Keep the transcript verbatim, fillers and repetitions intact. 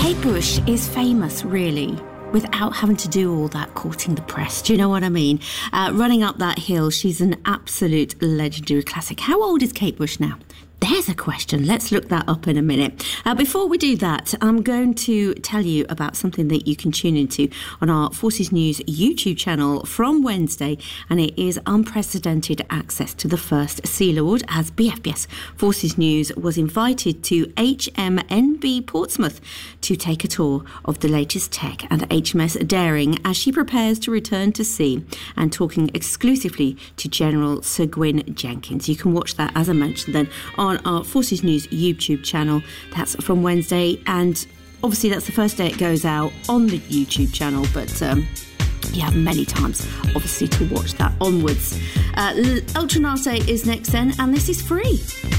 Kate Bush is famous, really, without having to do all that courting the press. Do you know what I mean? Uh, running up that hill, she's an absolute legendary classic. How old is Kate Bush now? There's a question. Let's look that up in a minute. Uh, before we do that, I'm going to tell you about something that you can tune into on our Forces News YouTube channel from Wednesday, and it is unprecedented access to the first Sea Lord, as B F B S Forces News was invited to H M N B Portsmouth to take a tour of the latest tech and H M S Daring as she prepares to return to sea, and talking exclusively to General Sir Gwyn Jenkins. You can watch that, as I mentioned, then on our Forces News YouTube channel. That's from Wednesday, and obviously that's the first day it goes out on the YouTube channel, but um, you have many times obviously to watch that onwards. uh, Ultranate is next then, and this is free.